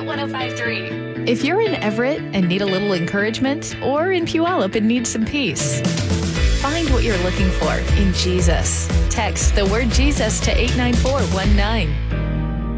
Hot 105.3. If you're in Everett and need a little encouragement, or in Puyallup and need some peace, find what you're looking for in Jesus. Text the word Jesus to 89419.